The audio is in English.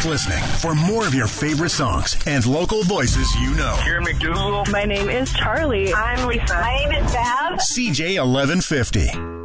Keep listening for more of your favorite songs and local voices you know. Karen McDougal. My name is Charlie. I'm Lisa. My name is Bev. CJ 1150.